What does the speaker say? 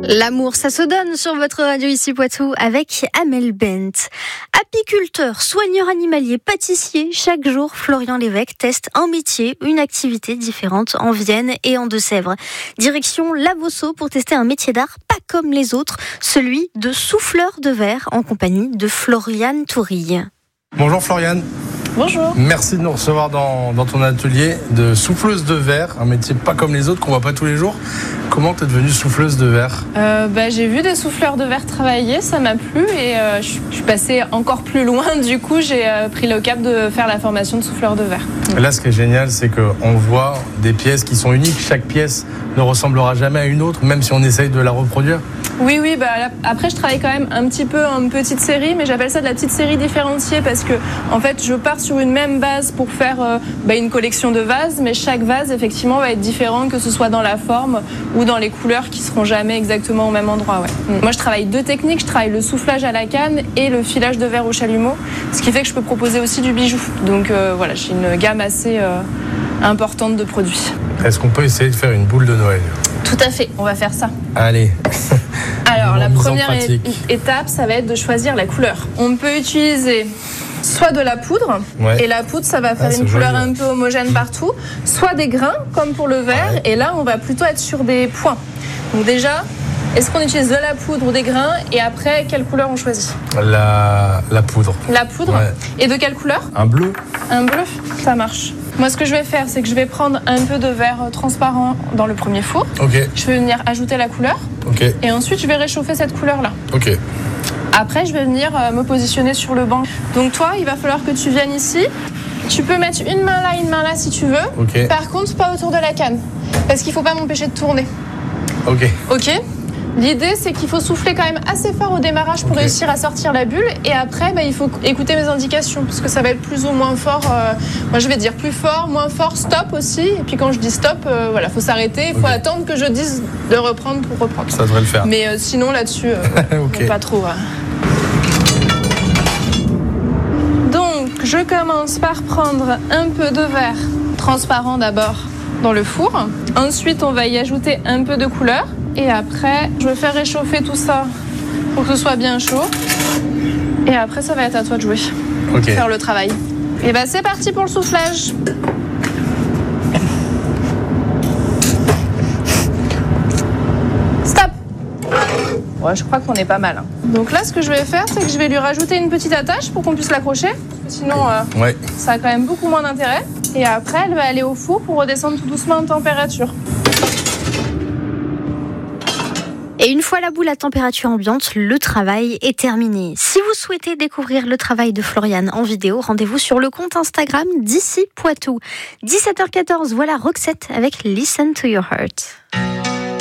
L'amour, ça se donne sur votre radio ici Poitou avec Amel Bent. Apiculteur, soigneur animalier, pâtissier, chaque jour, Florian Lévesque teste un métier, une activité différente en Vienne et en Deux-Sèvres. Direction Lavosso pour tester un métier d'art pas comme les autres, celui de souffleur de verre en compagnie de Floriane Tourille. Bonjour Floriane. Bonjour. Merci de nous recevoir dans ton atelier de souffleuse de verre, un métier pas comme les autres qu'on voit pas tous les jours. Comment tu es devenue souffleuse de verre ? J'ai vu des souffleurs de verre travailler, ça m'a plu et je suis passée encore plus loin. Du coup, j'ai pris le cap de faire la formation de souffleur de verre. Là, ce qui est génial, c'est qu'on voit des pièces qui sont uniques. Chaque pièce ne ressemblera jamais à une autre, même si on essaye de la reproduire. Oui, après je travaille quand même un petit peu en petite série, mais j'appelle ça de la petite série différenciée parce que en fait je pars sur une même base pour faire une collection de vases, mais chaque vase effectivement va être différent, que ce soit dans la forme ou dans les couleurs qui seront jamais exactement au même endroit. Ouais. Moi je travaille deux techniques, je travaille le soufflage à la canne et le filage de verre au chalumeau, ce qui fait que je peux proposer aussi du bijou. Donc j'ai une gamme assez importante de produits. Est-ce qu'on peut essayer de faire une boule de Noël ? Tout à fait, on va faire ça. Allez. Alors la première étape, ça va être de choisir la couleur. On peut utiliser soit de la poudre, et la poudre ça va faire une couleur un peu homogène partout, soit des grains comme pour le verre, et là on va plutôt être sur des points. Donc déjà, est-ce qu'on utilise de la poudre ou des grains, et après quelle couleur on choisit ? La poudre. La poudre, ouais. Et de quelle couleur ? Un bleu. Un bleu, ça marche. Moi, ce que je vais faire, c'est que je vais prendre un peu de verre transparent dans le premier four. Okay. Je vais venir ajouter la couleur. Okay. Et ensuite, je vais réchauffer cette couleur-là. Okay. Après, je vais venir me positionner sur le banc. Donc toi, il va falloir que tu viennes ici. Tu peux mettre une main là si tu veux. Okay. Par contre, pas autour de la canne. Parce qu'il ne faut pas m'empêcher de tourner. Ok. L'idée, c'est qu'il faut souffler quand même assez fort au démarrage pour réussir à sortir la bulle. Et après, il faut écouter mes indications, parce que ça va être plus ou moins fort. Moi, je vais dire plus fort, moins fort, stop aussi. Et puis quand je dis stop, faut s'arrêter. Il faut attendre que je dise de reprendre pour reprendre. Ça devrait le faire. Mais sinon, là-dessus, pas trop. Donc, je commence par prendre un peu de verre transparent d'abord dans le four. Ensuite, on va y ajouter un peu de couleur. Et après, je vais faire réchauffer tout ça pour que ce soit bien chaud. Et après, ça va être à toi de jouer. Faire le travail. Et c'est parti pour le soufflage. Stop. Ouais, je crois qu'on est pas mal. Donc là, ce que je vais faire, c'est que je vais lui rajouter une petite attache pour qu'on puisse l'accrocher. Sinon, ça a quand même beaucoup moins d'intérêt. Et après, elle va aller au four pour redescendre tout doucement en température. Et une fois la boule à température ambiante, le travail est terminé. Si vous souhaitez découvrir le travail de Floriane en vidéo, rendez-vous sur le compte Instagram d'ici Poitou. 17h14, voilà Roxette avec Listen to Your Heart.